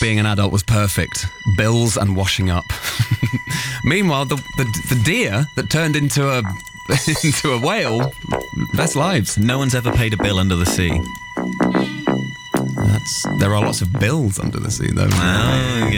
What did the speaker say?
being an adult was perfect. Bills and washing up. Meanwhile, the deer that turned into a into a whale, best lives. No one's ever paid a bill under the sea. There are lots of bills under the sea, though. Oh, yeah.